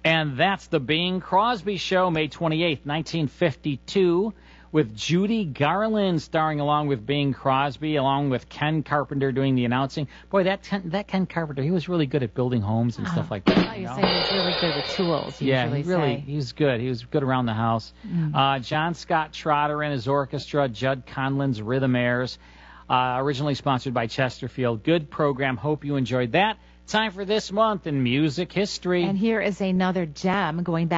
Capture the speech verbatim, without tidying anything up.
And that's the Bing Crosby Show, May twenty-eighth, nineteen fifty-two, with Judy Garland starring along with Bing Crosby, along with Ken Carpenter doing the announcing. Boy, that Ken, that Ken Carpenter, he was really good at building homes and oh, stuff like that. Oh, you're saying he was really good with tools, you yeah, usually he really, say. he was good. He was good around the house. Mm. Uh, John Scott Trotter and his orchestra, Judd Conlin's Rhythmaires, uh, originally sponsored by Chesterfield. Good program. Hope you enjoyed that. Time for this month in music history. And here is another gem going back